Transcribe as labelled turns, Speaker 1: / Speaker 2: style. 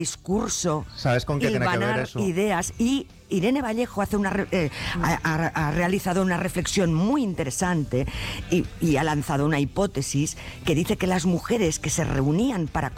Speaker 1: discurso,
Speaker 2: ¿Sabes con qué tiene que ver eso?
Speaker 1: ideas. Y Irene Vallejo hace ha realizado una reflexión muy interesante y ha lanzado una hipótesis que dice que las mujeres que se reunían para